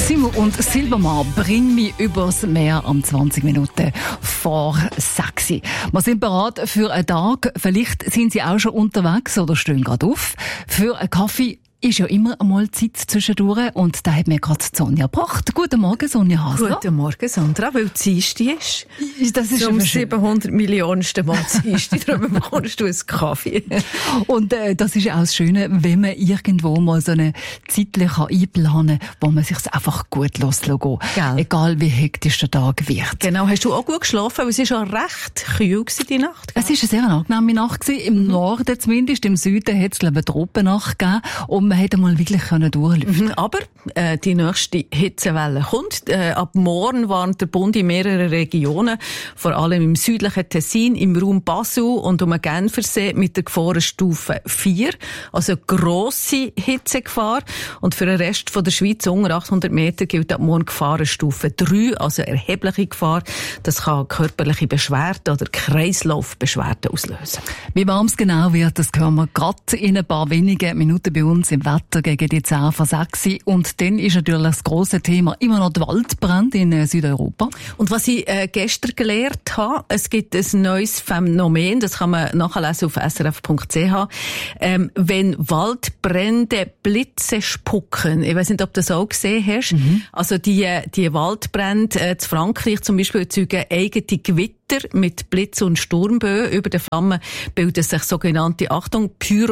Simon und Silbermann bringen mich übers Meer am 20 Minuten vor 6. Wir sind bereit für einen Tag. Vielleicht sind Sie auch schon unterwegs oder stehen gerade auf. Für einen Kaffee ist ja immer einmal Zeit zwischendurch und da hat mir gerade Sonja gebracht. Guten Morgen, Sonja Hasler. Guten Morgen, Sandra, weil Dienstag ist. Das ist zum 700 Millionensten Mal Dienstag, darum bekommst du einen Kaffee. Und das ist auch das Schöne, wenn man irgendwo mal so eine Zeit einplanen kann, wo man sich einfach gut lassen kann. Egal wie hektisch der Tag wird. Genau, hast du auch gut geschlafen? Weil es war schon recht kühl die Nacht. Es war eine sehr angenehme Nacht. Im Norden zumindest, im Süden hat es eine Tropennacht gegeben und man hätte mal wirklich durchlüften. Aber die nächste Hitzewelle kommt. Ab morgen warnt der Bund in mehreren Regionen, vor allem im südlichen Tessin, im Raum Basel und um den Genfersee mit der Gefahrenstufe 4. Also grosse Hitzegefahr. Und für den Rest von der Schweiz unter 800 Meter gilt ab morgen Gefahrenstufe 3, also erhebliche Gefahr. Das kann körperliche Beschwerden oder Kreislaufbeschwerden auslösen. Wie warm es genau wird, das hören wir gerade in ein paar wenigen Minuten bei uns im Wetter gegen die 10 vor 6. Und dann ist natürlich das grosse Thema immer noch der Waldbrand in Südeuropa. Und was ich gestern gelernt habe, es gibt ein neues Phänomen, das kann man nachlesen auf srf.ch, wenn Waldbrände Blitze spucken. Ich weiss nicht, ob du das auch gesehen hast. Also die Waldbrände in Frankreich zum Beispiel erzeugen eigene Gewitter mit Blitz- und Sturmböen. Über den Flammen bilden sich sogenannte, Achtung,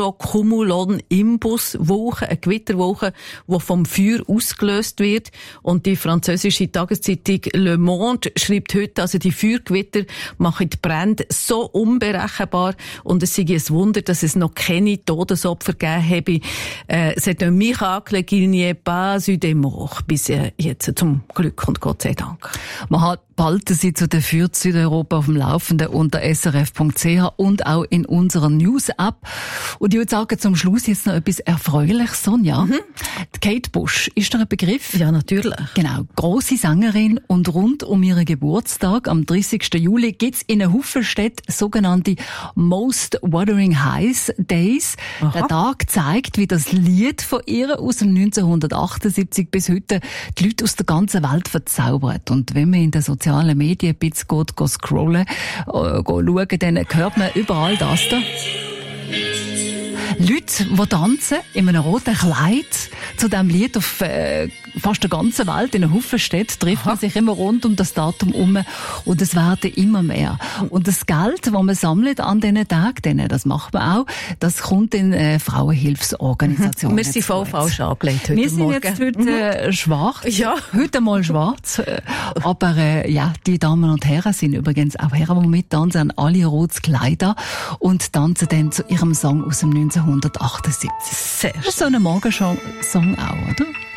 Pyrocumulonimbus-Wolken, eine Gewitterwolke, die vom Feuer ausgelöst wird. Und die französische Tageszeitung Le Monde schreibt heute, also die Feuergewitter machen die Brände so unberechenbar und es sei ein Wunder, dass es noch keine Todesopfer gegeben habe. C'est un miracle qu'il n'y ait pas eu de mort. Bis jetzt zum Glück und Gott sei Dank. Man behalten Sie zu der Fürth Südeuropa auf dem Laufenden unter srf.ch und auch in unserer News-App. Und ich würde sagen, zum Schluss jetzt noch etwas Erfreuliches, Sonja. Die Kate Bush, ist da ein Begriff? Ja, natürlich. Genau, grosse Sängerin und rund um ihren Geburtstag am 30. Juli gibt's in einer Haufen Städte sogenannte Most Wuthering Heights Days. Aha. Der Tag zeigt, wie das Lied von ihr aus dem 1978 bis heute die Leute aus der ganzen Welt verzaubert. Und wenn man in den sozialen Medien ein bisschen geht scrollen, schauen, dann hört man überall das da. Leute, die tanzen in einem roten Kleid zu diesem Lied auf fast der ganzen Welt, in einer Haufen Städte, trifft man sich immer rund um das Datum herum und es werden immer mehr. Und das Geld, das man sammelt an diesen Tagen, das macht man auch, das kommt in Frauenhilfsorganisationen. Wir sind voll falsch angelegt heute Wir sind Morgen. jetzt heute schwarz, Ja. heute mal schwarz, aber ja, die Damen und Herren sind übrigens auch Herren, die mittanzen, haben alle rotes Kleider und tanzen dann zu ihrem Song aus dem 1978. Sehr So ein Morgensong auch, oder?